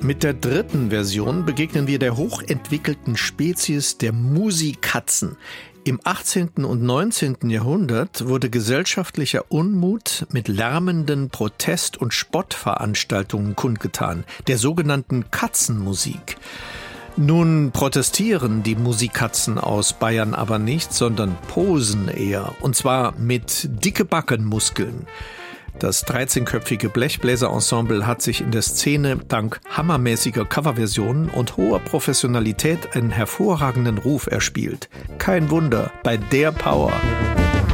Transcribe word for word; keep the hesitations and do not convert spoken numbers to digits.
Mit der dritten Version begegnen wir der hochentwickelten Spezies der Musikatzen. Im achtzehnten und neunzehnten Jahrhundert wurde gesellschaftlicher Unmut mit lärmenden Protest- und Spottveranstaltungen kundgetan, der sogenannten Katzenmusik. Nun protestieren die Musikatzen aus Bayern aber nicht, sondern posen eher, und zwar mit dicke Backenmuskeln. Das dreizehnköpfige Blechbläserensemble hat sich in der Szene dank hammermäßiger Coverversionen und hoher Professionalität einen hervorragenden Ruf erspielt. Kein Wunder bei der Power.